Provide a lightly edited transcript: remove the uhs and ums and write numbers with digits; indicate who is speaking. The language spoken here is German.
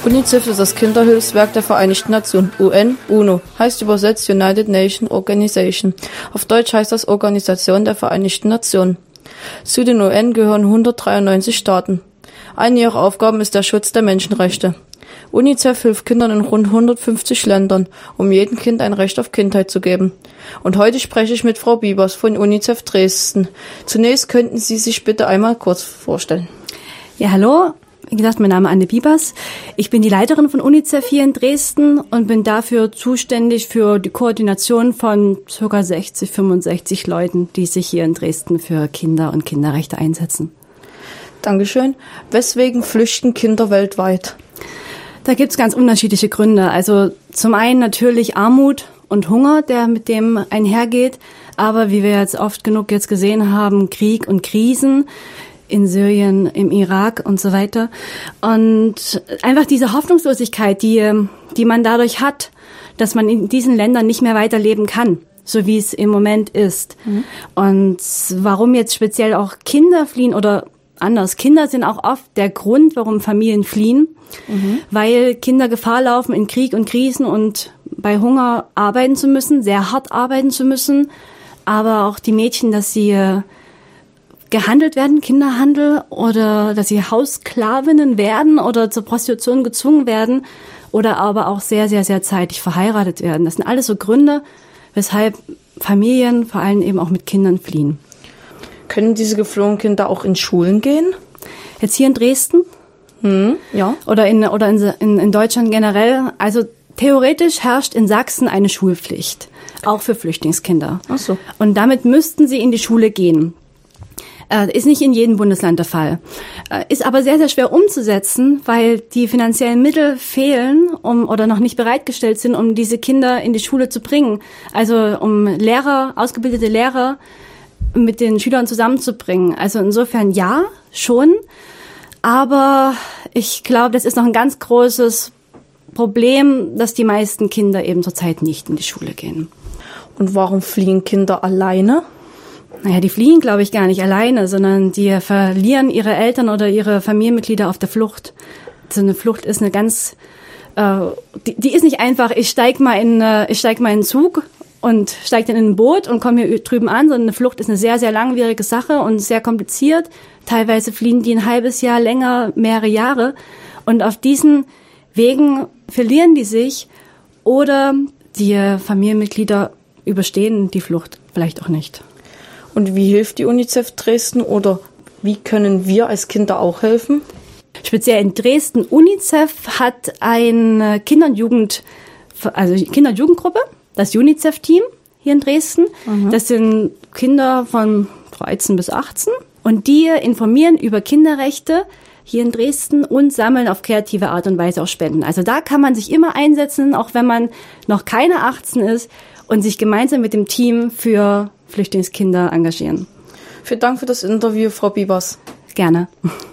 Speaker 1: UNICEF ist das Kinderhilfswerk der Vereinigten Nationen. UNO heißt übersetzt United Nations Organization. Auf Deutsch heißt das Organisation der Vereinigten Nationen. Zu den UN gehören 193 Staaten. Eine ihrer Aufgaben ist der Schutz der Menschenrechte. UNICEF hilft Kindern in rund 150 Ländern, um jedem Kind ein Recht auf Kindheit zu geben. Und heute spreche ich mit Frau Biebers von UNICEF Dresden. Zunächst könnten Sie sich bitte einmal kurz vorstellen.
Speaker 2: Ja, hallo. Wie gesagt, mein Name ist Anne Biebers. Ich bin die Leiterin von UNICEF hier in Dresden und bin dafür zuständig für die Koordination von ca. 60, 65 Leuten, die sich hier in Dresden für Kinder und Kinderrechte einsetzen.
Speaker 1: Dankeschön. Weswegen flüchten Kinder weltweit?
Speaker 2: Da gibt's ganz unterschiedliche Gründe. Also zum einen natürlich Armut und Hunger, der mit dem einhergeht. Aber wie wir jetzt oft genug jetzt gesehen haben, Krieg und Krisen in Syrien, im Irak und so weiter. Und einfach diese Hoffnungslosigkeit, die man dadurch hat, dass man in diesen Ländern nicht mehr weiterleben kann, so wie es im Moment ist. Mhm. Und warum jetzt speziell auch Kinder fliehen oder anders. Kinder sind auch oft der Grund, warum Familien fliehen, weil Kinder Gefahr laufen, in Krieg und Krisen und bei Hunger arbeiten zu müssen, sehr hart arbeiten zu müssen, aber auch die Mädchen, dass sie gehandelt werden, Kinderhandel, oder dass sie Haussklavinnen werden oder zur Prostitution gezwungen werden oder aber auch sehr, sehr, sehr zeitig verheiratet werden. Das sind alles so Gründe, weshalb Familien, vor allem eben auch mit Kindern, fliehen.
Speaker 1: Können diese geflohenen Kinder auch in Schulen gehen?
Speaker 2: Jetzt hier in Dresden?
Speaker 1: Ja.
Speaker 2: Oder in Deutschland generell. Also theoretisch herrscht in Sachsen eine Schulpflicht, auch für Flüchtlingskinder.
Speaker 1: Ach so.
Speaker 2: Und damit müssten sie in die Schule gehen. Ist nicht in jedem Bundesland der Fall. Ist aber sehr, sehr schwer umzusetzen, weil die finanziellen Mittel fehlen oder noch nicht bereitgestellt sind, um diese Kinder in die Schule zu bringen. Also um ausgebildete Lehrer mit den Schülern zusammenzubringen. Also insofern ja, schon. Aber ich glaube, das ist noch ein ganz großes Problem, dass die meisten Kinder eben zurzeit nicht in die Schule gehen.
Speaker 1: Und warum fliehen Kinder alleine?
Speaker 2: Naja, die fliehen, glaube ich, gar nicht alleine, sondern die verlieren ihre Eltern oder ihre Familienmitglieder auf der Flucht. So eine Flucht ist eine ganz, die ist nicht einfach, ich steig mal in einen Zug und steige dann in ein Boot und komme hier drüben an, sondern eine Flucht ist eine sehr, sehr langwierige Sache und sehr kompliziert. Teilweise fliehen die ein halbes Jahr länger, mehrere Jahre. Und auf diesen Wegen verlieren die sich oder die Familienmitglieder überstehen die Flucht vielleicht auch nicht.
Speaker 1: Und wie hilft die UNICEF Dresden oder wie können wir als Kinder auch helfen?
Speaker 2: Speziell in Dresden. UNICEF hat eine Kinder- und Jugendgruppe, das UNICEF-Team hier in Dresden. Das sind Kinder von 13 bis 18 und die informieren über Kinderrechte hier in Dresden und sammeln auf kreative Art und Weise auch Spenden. Also da kann man sich immer einsetzen, auch wenn man noch keine 18 ist und sich gemeinsam mit dem Team für Flüchtlingskinder engagieren.
Speaker 1: Vielen Dank für das Interview, Frau Biebers.
Speaker 2: Gerne.